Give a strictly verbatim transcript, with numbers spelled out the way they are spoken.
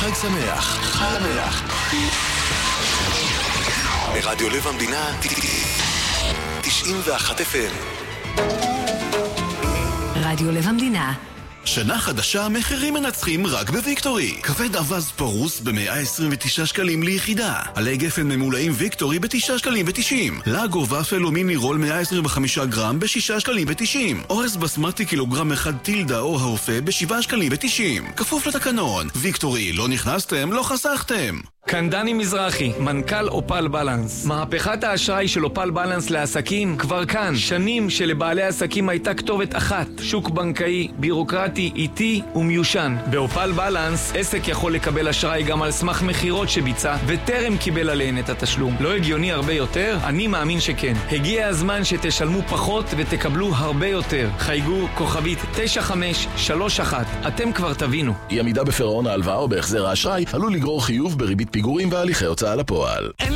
חג שמח. חג שמח. ברדיו לב המדינה תשעים ואחת אף אם. רדיו לב המדינה. שנה חדשה, מחירים מנצחים רק בוויקטורי. כבד אבז פרוס ב-מאה עשרים ותשעה שקלים ליחידה. עלי גפן ממולאים ויקטורי ב-תשעה שקלים ותשעים. לגו ופל ומיני רול מאה עשרים וחמישה גרם ב-שישה שקלים ותשעים. אורז בסמטי קילוגרם אחד טילדה או האופה ב-שבעה שקלים ותשעים. כפוף לתקנון. ויקטורי, לא נכנסתם, לא חסכתם. כאן דני מזרחי, מנכ"ל אופל בלנס. מהפכת האשראי של אופל בלנס לעסקים כבר כאן. שנים שלבעלי עסקים הייתה כתובת אחת. שוק בנקאי, בירוקרטי, איטי ומיושן. באופל בלנס עסק יכול לקבל אשראי גם על סמך מחירות שביצע וטרם קיבל עליהן את התשלום. לא הגיוני הרבה יותר? אני מאמין שכן. הגיע הזמן שתשלמו פחות ותקבלו הרבה יותר. חייגו כוכבית תשע חמש שלוש אחת. אתם כבר תבינו. אי עמידה בפירעון ההלוואה או בהחזר האשראי עלול לגרור חיוב בריבית פיגורים והליכי הוצאה לפועל.